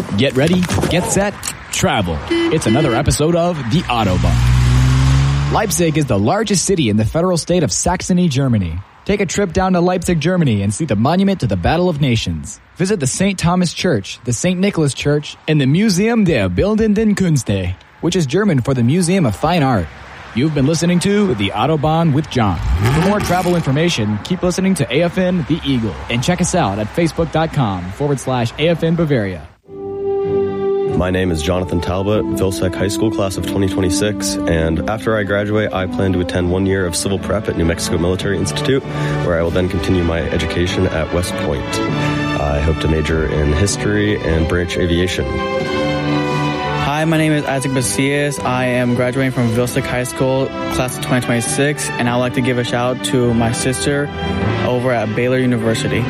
Get ready, get set, travel. It's another episode of The Autobahn. Leipzig is the largest city in the federal state of Saxony, Germany. Take a trip down to Leipzig, Germany and see the monument to the Battle of Nations. Visit the St. Thomas Church, the St. Nicholas Church, and the Museum der Bildenden Künste, which is German for the Museum of Fine Art. You've been listening to The Autobahn with John. For more travel information, keep listening to AFN The Eagle and check us out at facebook.com/AFN Bavaria. My name is Jonathan Talbot, Vilsec High School class of 2026, and after I graduate, I plan to attend 1 year of civil prep at New Mexico Military Institute, where I will then continue my education at West Point. I hope to major in history and branch aviation. Hi, my name is Isaac Bacias. I am graduating from Vilsec High School, class of 2026, and I would like to give a shout out to my sister over at Baylor University.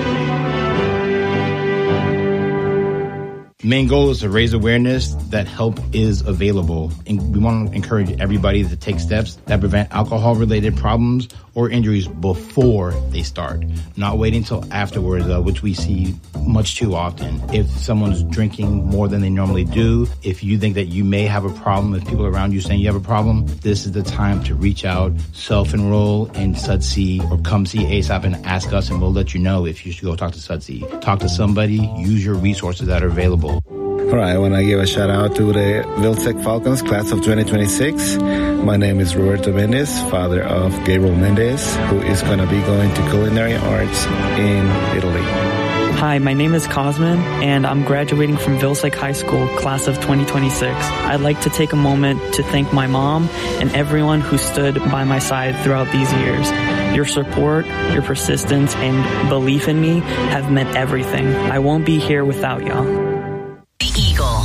Main goal is to raise awareness that help is available. And we want to encourage everybody to take steps that prevent alcohol-related problems or injuries before they start, not waiting until afterwards, which we see much too often. If someone's drinking more than they normally do, if you think that you may have a problem, if people around you saying you have a problem, this is the time to reach out, self-enroll in SUDC, or come see ASAP and ask us, and we'll let you know if you should go talk to SUDC. Talk to somebody, use your resources that are available. All right, I want to give a shout out to the Vilsec Falcons class of 2026. My name is Roberto Mendez, father of Gabriel Mendez, who is going to be going to culinary arts in Italy. Hi, my name is Cosmin, and I'm graduating from Vilsec High School, class of 2026. I'd like to take a moment to thank my mom and everyone who stood by my side throughout these years. Your support, your persistence, and belief in me have meant everything. I won't be here without y'all. The Eagle.